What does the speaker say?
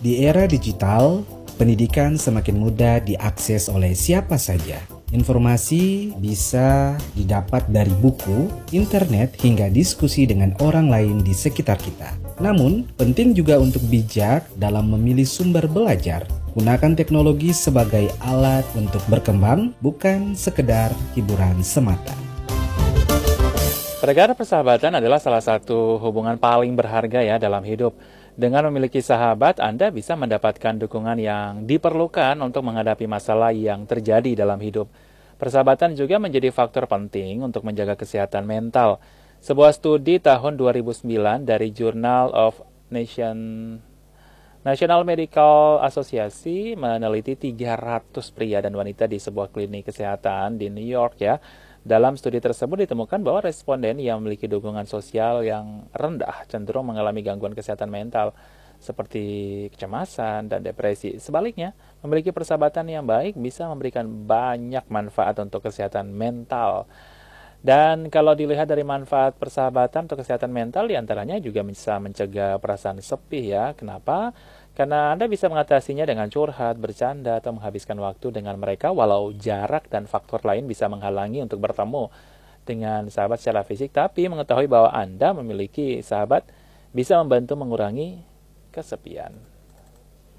Di era digital, pendidikan semakin mudah diakses oleh siapa saja. Informasi bisa didapat dari buku, internet, hingga diskusi dengan orang lain di sekitar kita. Namun, penting juga untuk bijak dalam memilih sumber belajar. Gunakan teknologi sebagai alat untuk berkembang, bukan sekedar hiburan semata. Pergaulan persahabatan adalah salah satu hubungan paling berharga ya dalam hidup. Dengan memiliki sahabat, Anda bisa mendapatkan dukungan yang diperlukan untuk menghadapi masalah yang terjadi dalam hidup. Persahabatan juga menjadi faktor penting untuk menjaga kesehatan mental. Sebuah studi tahun 2009 dari Journal of National Medical Association meneliti 300 pria dan wanita di sebuah klinik kesehatan di New York ya. Dalam studi tersebut ditemukan bahwa responden yang memiliki dukungan sosial yang rendah cenderung mengalami gangguan kesehatan mental seperti kecemasan dan depresi. Sebaliknya, memiliki persahabatan yang baik bisa memberikan banyak manfaat untuk kesehatan mental. Dan kalau dilihat dari manfaat persahabatan untuk kesehatan mental, diantaranya juga bisa mencegah perasaan sepi ya. Kenapa? Karena Anda bisa mengatasinya dengan curhat, bercanda, atau menghabiskan waktu dengan mereka walau jarak dan faktor lain bisa menghalangi untuk bertemu dengan sahabat secara fisik. Tapi mengetahui bahwa Anda memiliki sahabat bisa membantu mengurangi kesepian.